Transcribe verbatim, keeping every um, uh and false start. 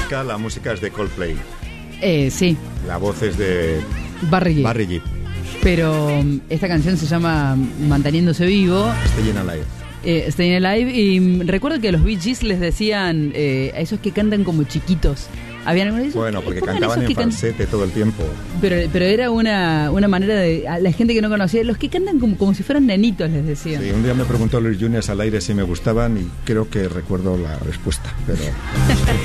música, la música es de Coldplay. Eh, sí. La voz es de Barry Gibb. Barry Gibb. Pero um, esta canción se llama Manteniéndose Vivo. Staying Alive. Eh, Staying Alive. Y um, recuerdo que a los Bee Gees les decían eh, a esos que cantan como chiquitos. ¿Habían algunos de esos? Bueno, porque ¿Cómo eran cantaban esos en que can- falsete todo el tiempo. Pero, pero era una, una manera de... A la gente que no conocía, los que cantan como, como si fueran nenitos, les decían. Sí, un día me preguntó Luis Juniors al aire si me gustaban y creo que recuerdo la respuesta, pero...